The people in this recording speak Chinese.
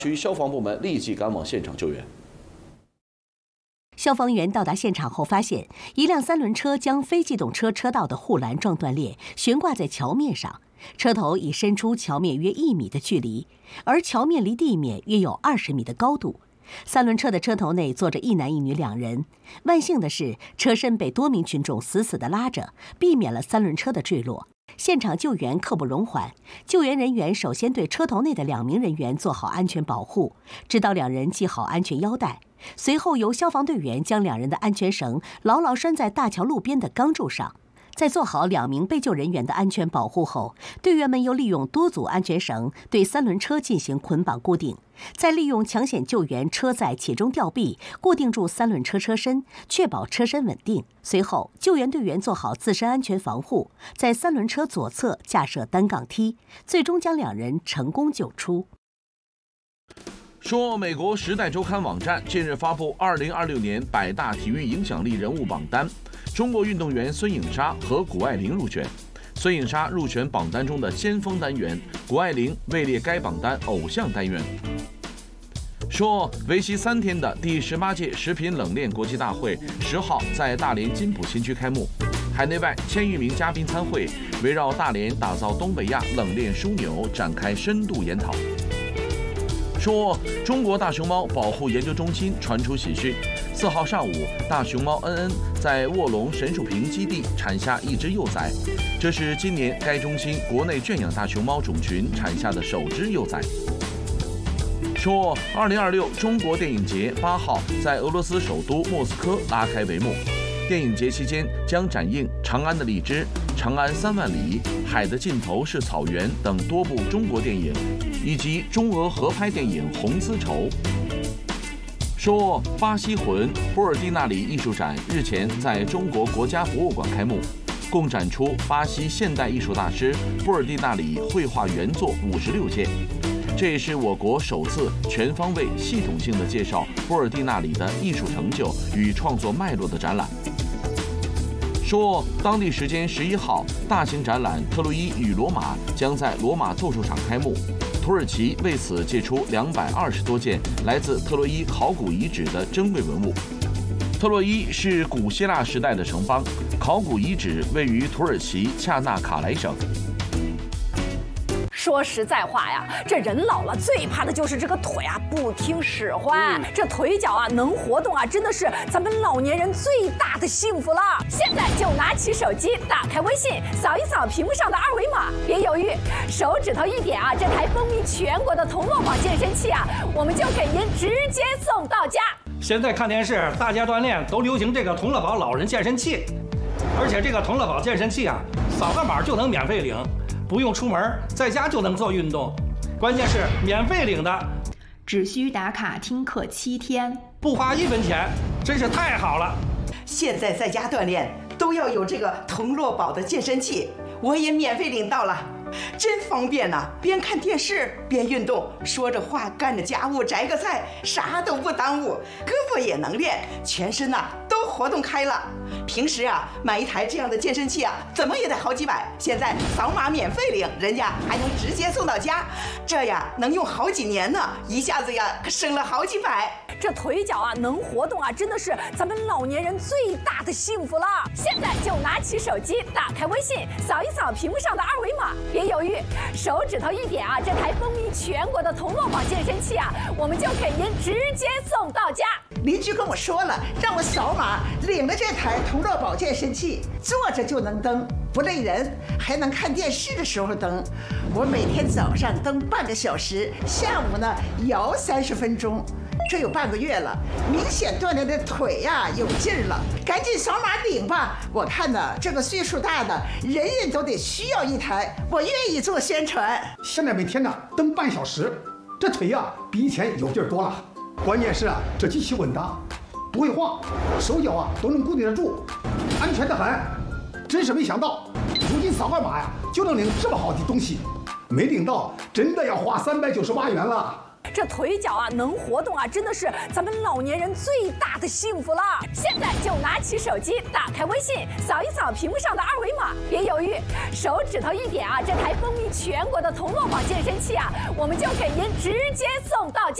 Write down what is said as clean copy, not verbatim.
区消防部门立即赶往现场救援。 消防员到达现场后，发现一辆三轮车将非机动车车道的护栏撞断裂，悬挂在桥面上，车头已伸出桥面约1米的距离，而桥面离地面约有20米的高度。三轮车的车头内坐着一男一女2人，万幸的是，车身被多名群众死死地拉着，避免了三轮车的坠落。现场救援刻不容缓，救援人员首先对车头内的2名人员做好安全保护，直到2人系好安全腰带。随后由消防队员将2人的安全绳牢牢拴在大桥路边的钢柱上。在做好2名被救人员的安全保护后，队员们又利用多组安全绳对三轮车进行捆绑固定，再利用抢险救援车载起重吊臂固定住三轮车车身，确保车身稳定。随后，救援队员做好自身安全防护，在三轮车左侧架设单杠梯，最终将2人成功救出。 说，美国《时代周刊》网站近日发布2026年100大体育影响力人物榜单，中国运动员孙颖莎和谷爱凌入选。孙颖莎入选榜单中的先锋单元，谷爱凌位列该榜单偶像单元。说，为期3天的第18届食品冷链国际大会10号在大连金浦新区开幕，海内外1000余名嘉宾参会，围绕大连打造东北亚冷链枢纽展开深度研讨。说，中国大熊猫保护研究中心传出喜讯，4号上午，大熊猫恩恩在卧龙神树坪基地产下1只幼崽，这是今年该中心国内圈养大熊猫种群产下的首只幼崽。说，2026中国电影节8号在俄罗斯首都莫斯科拉开帷幕。电影节期间将展映《长安的荔枝》《长安3万里》《海的尽头是草原》等多部中国电影，以及中俄合拍电影《红丝绸》。说，巴西魂波尔蒂纳里艺术展日前在中国国家博物馆开幕，共展出巴西现代艺术大师波尔蒂纳里绘画原作56件。这也是我国首次全方位、系统性的介绍波尔蒂纳里的艺术成就与创作脉络的展览。说，当地时间11号，大型展览《特洛伊与罗马》将在罗马斗兽场开幕。土耳其为此借出220多件来自特洛伊考古遗址的珍贵文物。特洛伊是古希腊时代的城邦，考古遗址位于土耳其恰纳卡莱省。 说实在话呀，这人老了最怕的就是这个腿啊不听使唤，这腿脚啊能活动啊，真的是咱们老年人最大的幸福了。现在就拿起手机，打开微信，扫一扫屏幕上的2维码，别犹豫，手指头一点啊，这台风靡全国的同乐宝健身器啊，我们就给您直接送到家。 现在看电视，大家锻炼都流行这个同乐宝老人健身器，而且这个同乐宝健身器啊，扫个码就能免费领。不用出门，在家就能做运动，关键是免费领的， 只需打卡听课7天， 不花1分钱，真是太好了。 现在在家锻炼都要有这个同乐宝的健身器，我也免费领到了，真方便呐！边看电视边运动，说着话干着家务，摘个菜，啥都不耽误，胳膊也能练，全身呐都活动开了。平时啊买一台这样的健身器啊，怎么也得好几百，现在扫码免费领，人家还能直接送到家，这呀能用好几年呢，一下子呀可省了好几百。 这腿脚啊能活动啊，真的是咱们老年人最大的幸福了。现在就拿起手机，打开微信，扫一扫屏幕上的2维码，别犹豫，手指头一点啊，这台风靡全国的同乐宝健身器啊，我们就给您直接送到家。 邻居跟我说了，让我扫码领了这台同乐宝健身器，坐着就能蹬，不累人，还能看电视的时候蹬。我每天早上蹬半个小时，下午呢摇30分钟，这有半个月了，明显锻炼的腿呀有劲儿了。赶紧扫码领吧！我看呢，这个岁数大的人人都得需要一台，我愿意做宣传。 现在每天呢蹬半小时，这腿呀比以前有劲儿多了。关键是啊，这机器稳当，不会晃，手脚啊都能固定得住，安全得很。真是没想到，如今扫个码呀就能领这么好的东西，没领到真的要花398元了。 这腿脚啊能活动啊，真的是咱们老年人最大的幸福了。现在就拿起手机，打开微信，扫一扫屏幕上的二维码，别犹豫，手指头一点啊，这台风靡全国的铜锣宝健身器啊，我们就给您直接送到家。